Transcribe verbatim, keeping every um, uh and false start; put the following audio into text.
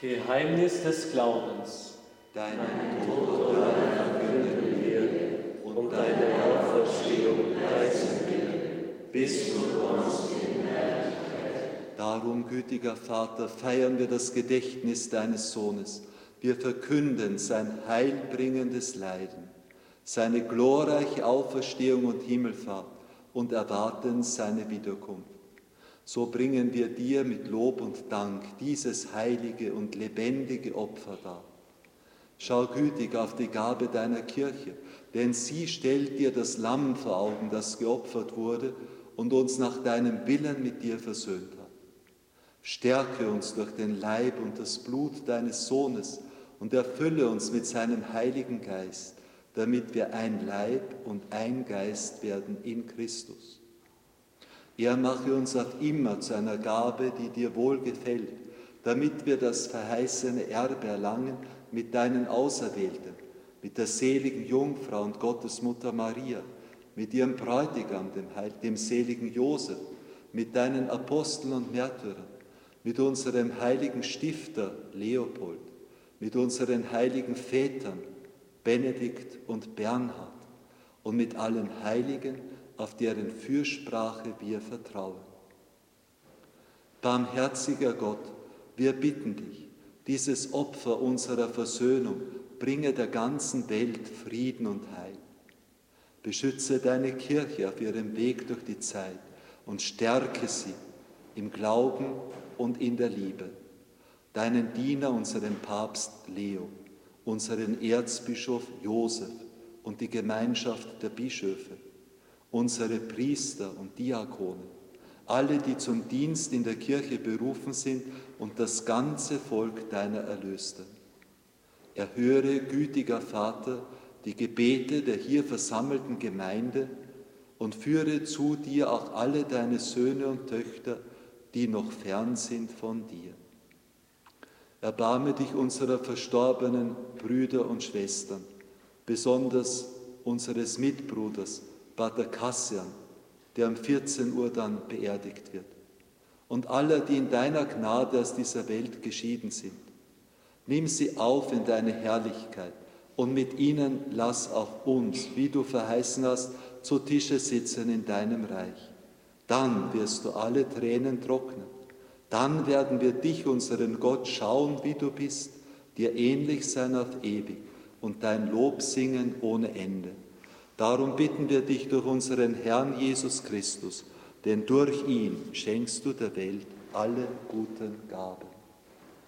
Geheimnis des Glaubens. Deinen Tod verkünden wir und deine Auferstehung preisen wir, bis du kommst in Herrlichkeit. Darum, gütiger Vater, feiern wir das Gedächtnis deines Sohnes. Wir verkünden sein heilbringendes Leiden, seine glorreiche Auferstehung und Himmelfahrt und erwarten seine Wiederkunft. So bringen wir dir mit Lob und Dank dieses heilige und lebendige Opfer dar. Schau gütig auf die Gabe deiner Kirche, denn sie stellt dir das Lamm vor Augen, das geopfert wurde und uns nach deinem Willen mit dir versöhnt hat. Stärke uns durch den Leib und das Blut deines Sohnes und erfülle uns mit seinem Heiligen Geist, damit wir ein Leib und ein Geist werden in Christus. Er mache uns auf immer zu einer Gabe, die dir wohlgefällt, damit wir das verheißene Erbe erlangen mit deinen Auserwählten, mit der seligen Jungfrau und Gottesmutter Maria, mit ihrem Bräutigam, dem, Heil, dem seligen Josef, mit deinen Aposteln und Märtyrern, mit unserem heiligen Stifter Leopold, mit unseren heiligen Vätern Benedikt und Bernhard und mit allen Heiligen, auf deren Fürsprache wir vertrauen. Barmherziger Gott, wir bitten dich, dieses Opfer unserer Versöhnung bringe der ganzen Welt Frieden und Heil. Beschütze deine Kirche auf ihrem Weg durch die Zeit und stärke sie im Glauben und in der Liebe. Deinen Diener, unseren Papst Leo, unseren Erzbischof Josef und die Gemeinschaft der Bischöfe, unsere Priester und Diakone, alle, die zum Dienst in der Kirche berufen sind und das ganze Volk deiner Erlösten. Erhöre, gütiger Vater, die Gebete der hier versammelten Gemeinde und führe zu dir auch alle deine Söhne und Töchter, die noch fern sind von dir. Erbarme dich unserer verstorbenen Brüder und Schwestern, besonders unseres Mitbruders, Pater Kassian, der um vierzehn Uhr dann beerdigt wird, und aller, die in deiner Gnade aus dieser Welt geschieden sind. Nimm sie auf in deine Herrlichkeit und mit ihnen lass auch uns, wie du verheißen hast, zu Tische sitzen in deinem Reich. Dann wirst du alle Tränen trocknen. Dann werden wir dich, unseren Gott, schauen, wie du bist, dir ähnlich sein auf ewig und dein Lob singen ohne Ende. Darum bitten wir dich durch unseren Herrn Jesus Christus, denn durch ihn schenkst du der Welt alle guten Gaben.